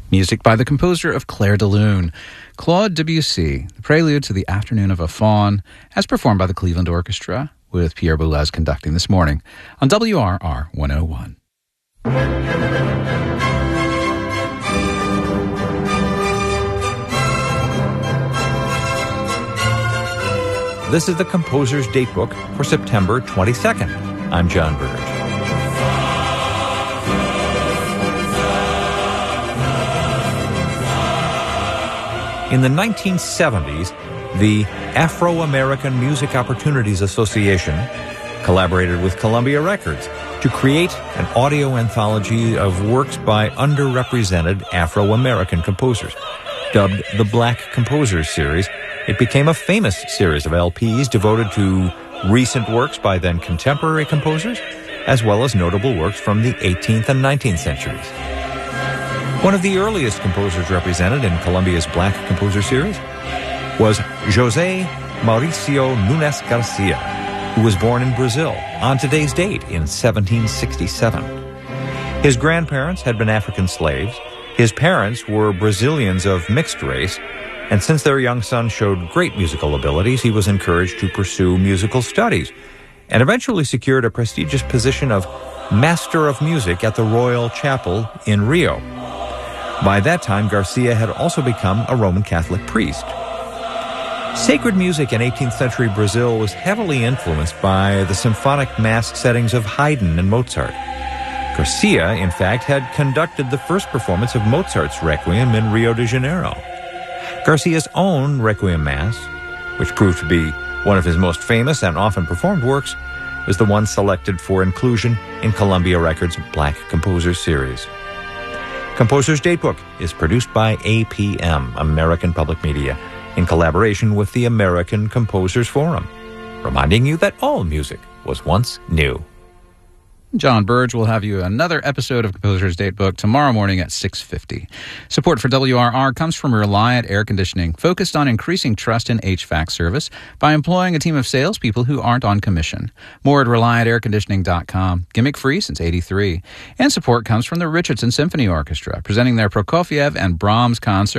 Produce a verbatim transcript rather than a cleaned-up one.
Music by the composer of Clair de Lune, Claude Debussy, the prelude to the Afternoon of a Faun, as performed by the Cleveland Orchestra, with Pierre Boulez conducting this morning on W R R one oh one. This is the Composer's Datebook for September twenty-second. I'm John Burge. In the nineteen seventies, the Afro-American Music Opportunities Association collaborated with Columbia Records to create an audio anthology of works by underrepresented Afro-American composers. Dubbed the Black Composers Series, it became a famous series of L Ps devoted to recent works by then contemporary composers, as well as notable works from the eighteenth and nineteenth centuries. One of the earliest composers represented in Columbia's Black Composer Series was José Mauricio Nunes Garcia, who was born in Brazil on today's date in seventeen sixty-seven. His grandparents had been African slaves. His parents were Brazilians of mixed race, and since their young son showed great musical abilities, he was encouraged to pursue musical studies and eventually secured a prestigious position of Master of Music at the Royal Chapel in Rio. By that time, Garcia had also become a Roman Catholic priest. Sacred music in eighteenth century Brazil was heavily influenced by the symphonic mass settings of Haydn and Mozart. Garcia, in fact, had conducted the first performance of Mozart's Requiem in Rio de Janeiro. Garcia's own Requiem Mass, which proved to be one of his most famous and often performed works, was the one selected for inclusion in Columbia Records' Black Composers Series. Composer's Datebook is produced by A P M, American Public Media, in collaboration with the American Composers Forum, reminding you that all music was once new. John Burge will have you another episode of Composer's Datebook tomorrow morning at six fifty. Support for W R R comes from Reliant Air Conditioning, focused on increasing trust in H V A C service by employing a team of salespeople who aren't on commission. More at reliant air conditioning dot com. Gimmick free since eighty-three. And support comes from the Richardson Symphony Orchestra, presenting their Prokofiev and Brahms concert